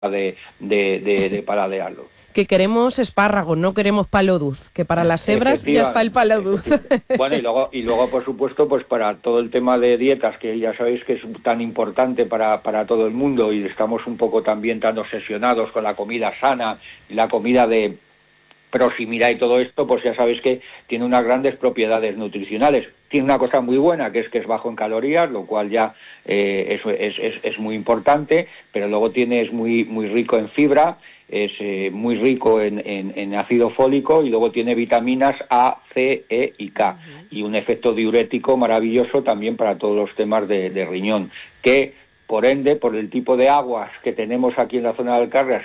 de paladearlo. Que queremos espárragos, no queremos palo duz, que para las hebras ya está el palo duz. Bueno, y luego por supuesto, pues para todo el tema de dietas, que ya sabéis que es tan importante para todo el mundo, y estamos un poco también tan obsesionados con la comida sana y la comida de proximidad y todo esto, pues ya sabéis que tiene unas grandes propiedades nutricionales. Tiene una cosa muy buena, que es bajo en calorías, lo cual ya es muy importante, pero luego es muy rico en fibra, es muy rico en ácido fólico, y luego tiene vitaminas A, C, E y K, y un efecto diurético maravilloso también para todos los temas de riñón, que por ende, por el tipo de aguas que tenemos aquí en la zona de Alcarria,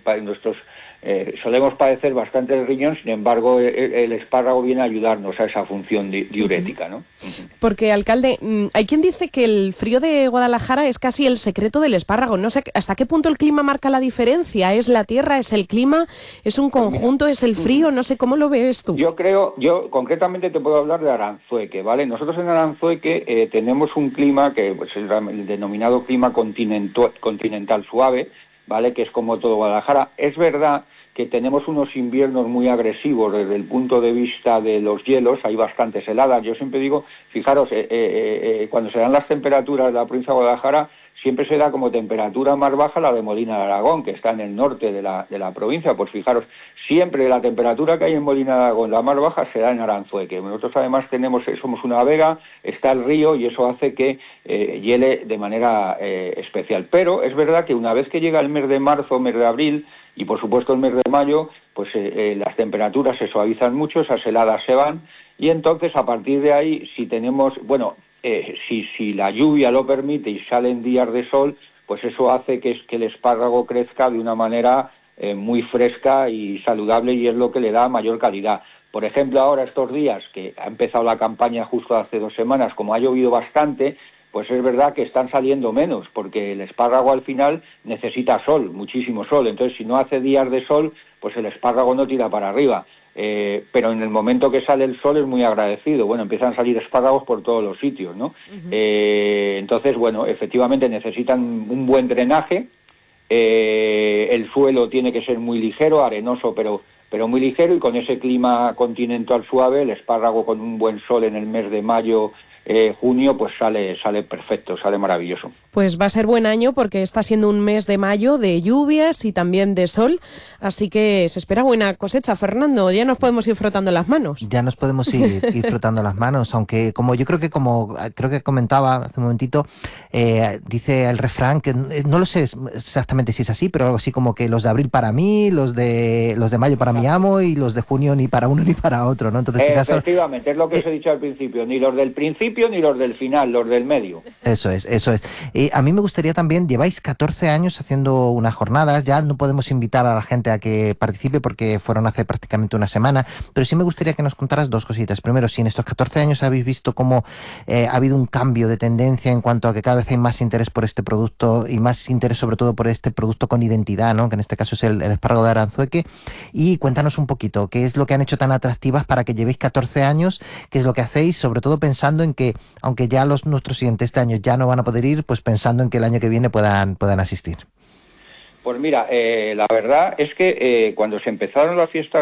solemos padecer bastante el riñón. Sin embargo, el espárrago viene a ayudarnos a esa función diurética, ¿no? Porque, alcalde, hay quien dice que el frío de Guadalajara es casi el secreto del espárrago. No sé hasta qué punto el clima marca la diferencia. ¿Es la tierra, es el clima, es un conjunto, es el frío? No sé, ¿cómo lo ves tú? Yo concretamente te puedo hablar de Aranzueque, ¿vale? Nosotros en Aranzueque tenemos un clima que pues, es el denominado clima continental suave, ¿vale? Que es como todo Guadalajara. Es verdad que tenemos unos inviernos muy agresivos desde el punto de vista de los hielos, hay bastantes heladas. Yo siempre digo, fijaros, cuando se dan las temperaturas de la provincia de Guadalajara, siempre se da como temperatura más baja la de Molina de Aragón, que está en el norte de la provincia. Pues fijaros, siempre la temperatura que hay en Molina de Aragón, la más baja, se da en Aranzueque. Nosotros además somos una vega, está el río, y eso hace que hiele de manera especial. Pero es verdad que una vez que llega el mes de marzo, mes de abril, y por supuesto el mes de mayo, pues las temperaturas se suavizan mucho, esas heladas se van, y entonces a partir de ahí, si tenemos, si la lluvia lo permite y salen días de sol, pues eso hace que el espárrago crezca de una manera muy fresca y saludable, y es lo que le da mayor calidad. Por ejemplo, ahora estos días, que ha empezado la campaña justo hace 2 semanas, como ha llovido bastante, pues es verdad que están saliendo menos, porque el espárrago al final necesita sol, muchísimo sol. Entonces, si no hace días de sol, pues el espárrago no tira para arriba. Pero en el momento que sale el sol es muy agradecido. Bueno, empiezan a salir espárragos por todos los sitios, ¿no? Entonces, efectivamente necesitan un buen drenaje. El suelo tiene que ser muy ligero, arenoso, pero muy ligero, y con ese clima continental suave, el espárrago con un buen sol en el mes de mayo, junio, pues sale perfecto, sale maravilloso. Pues va a ser buen año, porque está siendo un mes de mayo de lluvias y también de sol, así que se espera buena cosecha. Fernando, ya nos podemos ir frotando las manos. Ya nos podemos ir frotando las manos, aunque como creo que comentaba hace un momentito, dice el refrán, que no lo sé exactamente si es así, pero algo así como que los de abril para mí, los de mayo para mi amo, y los de junio ni para uno ni para otro, ¿no? Entonces, efectivamente, es lo que os he dicho al principio, ni los del principio ni los del final, los del medio. Eso es. A mí me gustaría también, lleváis 14 años haciendo unas jornadas, ya no podemos invitar a la gente a que participe porque fueron hace prácticamente una semana, pero sí me gustaría que nos contaras 2 cositas. Primero, si en estos 14 años habéis visto cómo ha habido un cambio de tendencia en cuanto a que cada vez hay más interés por este producto, y más interés sobre todo por este producto con identidad, ¿no? Que en este caso es el espárrago de Aranzueque. Y cuéntanos un poquito, ¿qué es lo que han hecho tan atractivas para que llevéis 14 años? ¿Qué es lo que hacéis? Sobre todo pensando en que, aunque ya nuestros siguientes este año ya no van a poder ir, pues pensando en que el año que viene puedan asistir. Pues mira, la verdad es que cuando se empezaron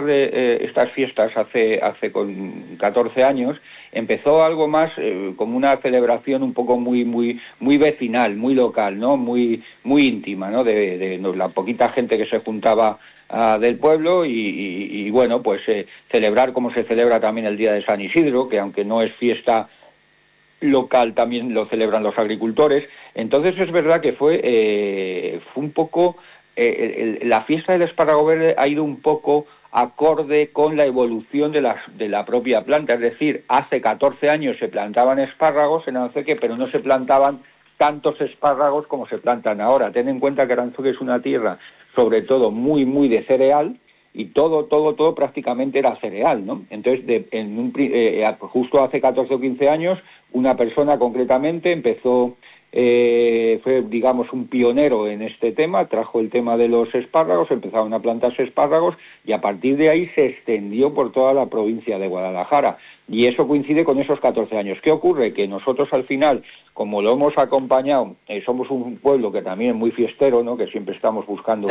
estas fiestas hace con 14 años, empezó algo más como una celebración un poco muy vecinal, muy local, ¿no? Muy íntima, ¿no? De la poquita gente que se juntaba del pueblo, y bueno, pues celebrar como se celebra también el Día de San Isidro, que aunque no es fiesta local, también lo celebran los agricultores. Entonces es verdad que fue un poco la fiesta del espárrago verde ha ido un poco acorde con la evolución de la propia planta. Es decir, hace 14 años se plantaban espárragos en Aranzueque, pero no se plantaban tantos espárragos como se plantan ahora. Ten en cuenta que Aranzueque es una tierra sobre todo muy de cereal, y todo prácticamente era cereal, ¿no? Entonces, justo hace 14 o 15 años, una persona concretamente empezó fue, digamos, un pionero en este tema, trajo el tema de los espárragos, empezaron a plantarse espárragos y a partir de ahí se extendió por toda la provincia de Guadalajara. Y eso coincide con esos 14 años. ¿Qué ocurre? Que nosotros al final, como lo hemos acompañado, somos un pueblo que también es muy fiestero, ¿no? Que siempre estamos buscando